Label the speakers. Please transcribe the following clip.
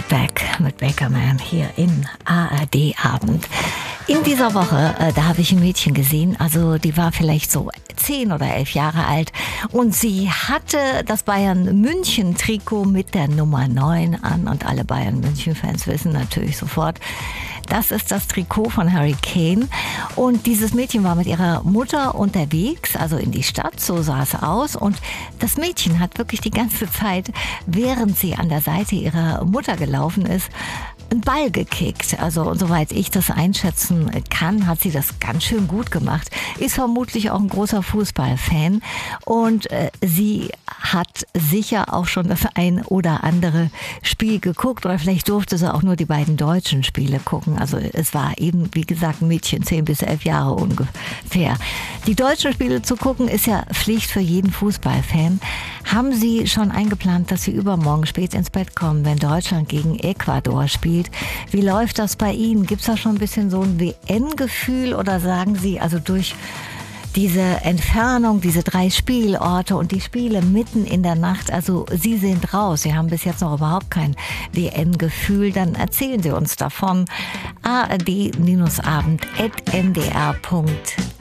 Speaker 1: Back mit Bakerman hier in ARD Abend. In dieser Woche, da habe ich ein Mädchen gesehen, also die war vielleicht so 10 oder 11 Jahre alt und sie hatte das Bayern-München-Trikot mit der Nummer 9 an und alle Bayern-München-Fans wissen natürlich sofort, das ist das Trikot von Harry Kane und dieses Mädchen war mit ihrer Mutter unterwegs, also in die Stadt, so sah es aus und das Mädchen hat wirklich die ganze Zeit, während sie an der Seite ihrer Mutter gelaufen ist, einen Ball gekickt. Also soweit ich das einschätzen kann, hat sie das ganz schön gut gemacht. Ist vermutlich auch ein großer Fußballfan und sie hat sicher auch schon das ein oder andere Spiel geguckt oder vielleicht durfte sie auch nur die beiden deutschen Spiele gucken. Also es war eben, wie gesagt, ein Mädchen, 10 bis 11 Jahre ungefähr. Die deutschen Spiele zu gucken ist ja Pflicht für jeden Fußballfan. Haben Sie schon eingeplant, dass Sie übermorgen spät ins Bett kommen, wenn Deutschland gegen Ecuador spielt? Wie läuft das bei Ihnen? Gibt es da schon ein bisschen so ein WM-Gefühl oder sagen Sie, also durch diese Entfernung, diese 3 Spielorte und die Spiele mitten in der Nacht, also Sie sind raus, Sie haben bis jetzt noch überhaupt kein WM-Gefühl, dann erzählen Sie uns davon. ard-abend@ndr.de